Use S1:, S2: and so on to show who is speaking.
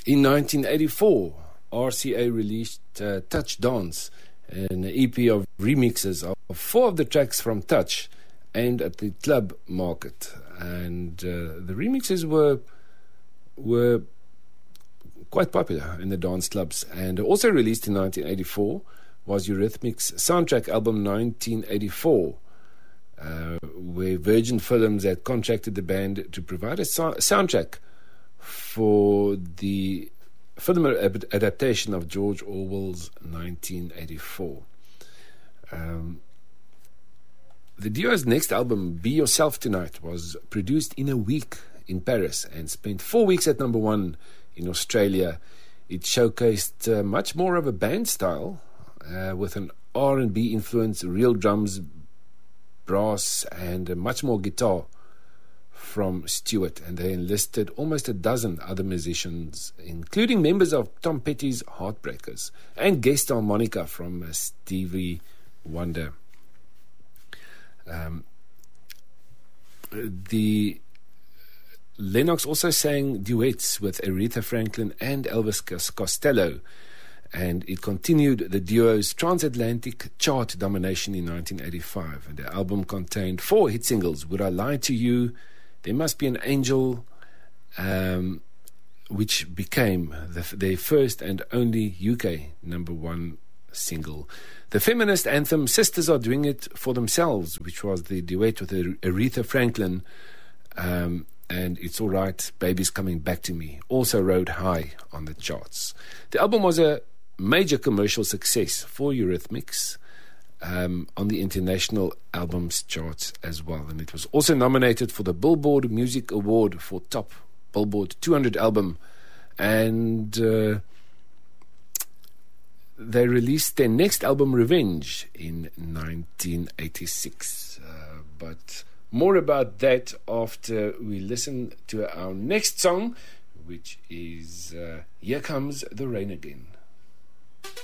S1: In 1984, RCA released Touch Dance, an EP of remixes of 4 of the tracks from Touch aimed at the club market. And the remixes were quite popular in the dance clubs. And also released in 1984 was Eurythmics' soundtrack album 1984, where Virgin Films had contracted the band to provide a soundtrack for the film adaptation of George Orwell's 1984. The duo's next album, Be Yourself Tonight, was produced in a week in Paris and spent 4 weeks at number 1 in Australia. It showcased much more of a band style with an R&B influence, real drums, brass, and much more guitar from Stewart, and they enlisted almost a dozen other musicians, including members of Tom Petty's Heartbreakers and guest harmonica from Stevie Wonder. The Lennox also sang duets with Aretha Franklin and Elvis Costello, and it continued the duo's transatlantic chart domination in 1985. And the album contained 4 hit singles: Would I Lie to You, There Must Be an Angel, which became their first and only UK number 1 single. The feminist anthem Sisters Are Doing It For Themselves, which was the duet with Aretha Franklin, and It's Alright, Baby's Coming Back to Me, also rode high on the charts. The album was a major commercial success for Eurythmics on the international albums charts as well, and it was also nominated for the Billboard Music Award for Top Billboard 200 Album, and they released their next album, Revenge, in 1986. But more about that after we listen to our next song, which is Here Comes the Rain Again.